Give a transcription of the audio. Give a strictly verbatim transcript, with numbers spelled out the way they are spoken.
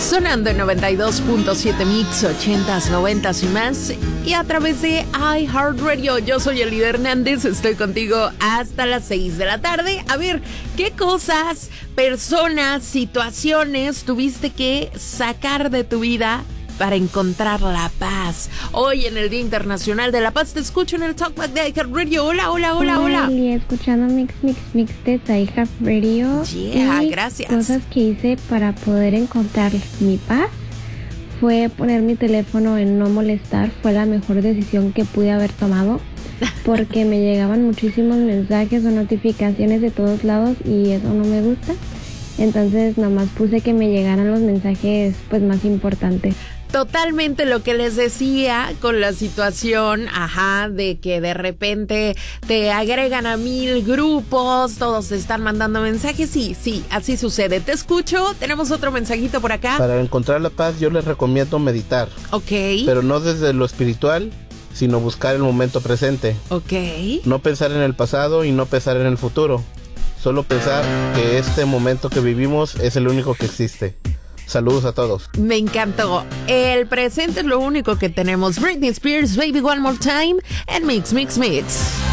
Sonando en noventa y dos punto siete Mix, ochentas, noventas y más. Y a través de iHeartRadio. Yo soy Elida Hernández, estoy contigo hasta las seis de la tarde. A ver, ¿qué cosas, personas, situaciones tuviste que sacar de tu vida para encontrar la paz? Hoy en el Día Internacional de la Paz te escucho en el Talkback de iHeartRadio. Hola, hola, hola, hola. Y escuchando Mix, Mix, Mix de iHeartRadio. Yeah, y gracias. Cosas que hice para poder encontrar mi paz fue poner mi teléfono en no molestar. Fue la mejor decisión que pude haber tomado, porque me llegaban muchísimos mensajes o notificaciones de todos lados y eso no me gusta. Entonces nomás puse que me llegaran los mensajes pues más importantes. Totalmente lo que les decía con la situación, ajá, de que de repente te agregan a mil grupos, todos te están mandando mensajes. Sí, sí, así sucede. Te escucho, tenemos otro mensajito por acá. Para encontrar la paz yo les recomiendo meditar. Ok. Pero no desde lo espiritual, sino buscar el momento presente. Ok. No pensar en el pasado y no pensar en el futuro. Solo pensar que este momento que vivimos es el único que existe. Saludos a todos. Me encantó. El presente es lo único que tenemos. Britney Spears, Baby One More Time, en Mix, Mix, Mix.